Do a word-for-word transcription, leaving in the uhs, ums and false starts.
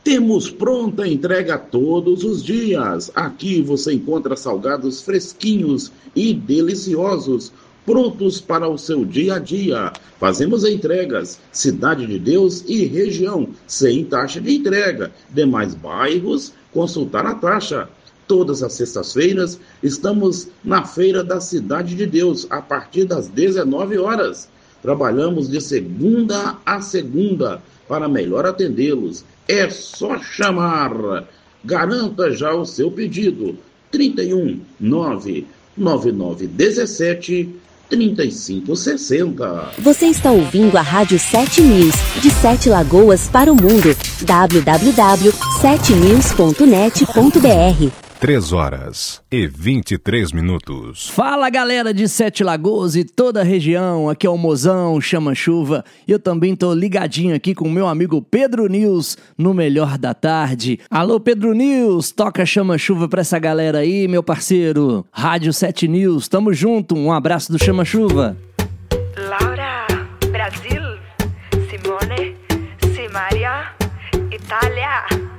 Temos pronta entrega todos os dias. Aqui você encontra salgados fresquinhos e deliciosos, prontos para o seu dia a dia. Fazemos entregas, Cidade de Deus e região, sem taxa de entrega. Demais bairros, consultar a taxa. Todas as sextas-feiras estamos na Feira da Cidade de Deus, a partir das dezenove horas. Trabalhamos de segunda a segunda para melhor atendê-los. É só chamar. Garanta já o seu pedido. trinta e um, nove nove nove dezessete, trinta e cinco sessenta. Você está ouvindo a Rádio sete News, de Sete Lagoas para o mundo. w w w ponto sete news ponto net ponto b r. três horas e vinte e três minutos. Fala, galera de Sete Lagoas e toda a região, aqui é o Mozão, Chama Chuva. Eu também tô ligadinho aqui com o meu amigo Pedro News, no Melhor da Tarde. Alô, Pedro News, toca Chama Chuva pra essa galera aí, meu parceiro. Rádio sete News, tamo junto, um abraço do Chama Chuva. Laura, Brasil, Simone, Simaria, Itália.